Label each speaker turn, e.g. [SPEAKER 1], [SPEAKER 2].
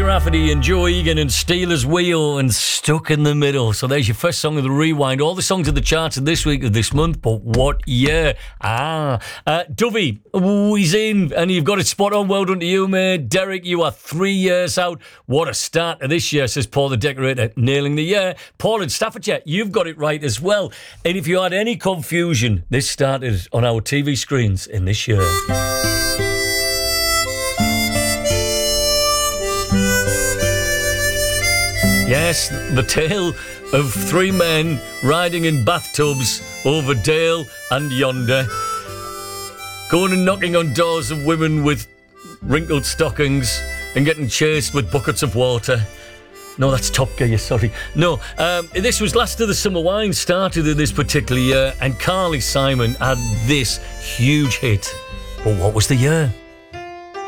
[SPEAKER 1] Rafferty and Joe Egan and Steelers Wheel and Stuck in the Middle. So there's your first song of the Rewind. All the songs of the charts of this week, of this month, but what year? Dovey, he's in, and you've got it spot on. Well done to you, mate. Derek, you are 3 years out. What a start to this year, says Paul the Decorator, nailing the year. Paul in Staffordshire, you've got it right as well. And if you had any confusion, this started on our TV screens in this year. Yes, the tale of three men riding in bathtubs over Dale and yonder, going and knocking on doors of women with wrinkled stockings and getting chased with buckets of water. No, that's Top Gear, sorry. No, this was Last of the Summer Wine, started in this particular year, and Carly Simon had this huge hit. But what was the year?